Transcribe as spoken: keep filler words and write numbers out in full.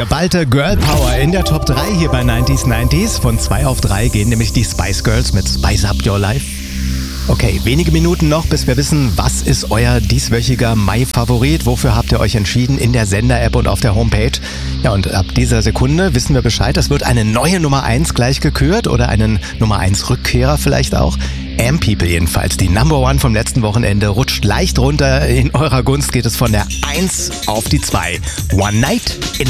Geballte Girl Power in der Top drei hier bei neunzig neunzig. Von zwei auf drei gehen nämlich die Spice Girls mit Spice Up Your Life. Okay, wenige Minuten noch, bis wir wissen, was ist euer dieswöchiger Mai-Favorit? Wofür habt ihr euch entschieden in der Sender-App und auf der Homepage? Ja, und ab dieser Sekunde wissen wir Bescheid. Es wird eine neue Nummer eins gleich gekürt oder einen Nummer eins Rückkehrer vielleicht auch. Am People jedenfalls, die Number One vom letzten Wochenende, rutscht leicht runter. In eurer Gunst geht es von der eins auf die zwei. One Night in